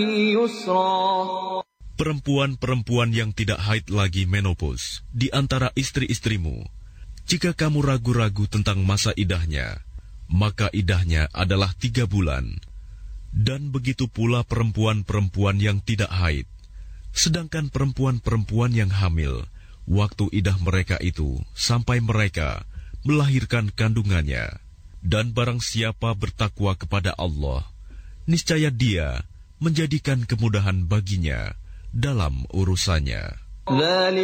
Perempuan-perempuan yang tidak haid lagi menopause di antara istri-istrimu, jika kamu ragu-ragu tentang masa idahnya, maka idahnya adalah 3 bulan. Dan begitu pula perempuan-perempuan yang tidak haid. Sedangkan perempuan-perempuan yang hamil, waktu idah mereka itu sampai mereka melahirkan kandungannya. Dan barang siapa bertakwa kepada Allah, niscaya Dia menjadikan kemudahan baginya dalam urusannya.